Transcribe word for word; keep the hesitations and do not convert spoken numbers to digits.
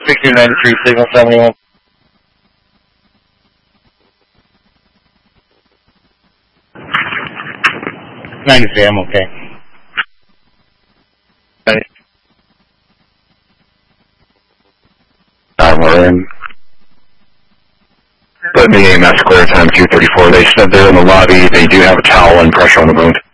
sixteen ninety-three, signal seventy-one. ninety-three, I'm okay. Um, we're in. Let me A M S clear time two thirty-four. They said they're in the lobby. They do have a towel and pressure on the wound.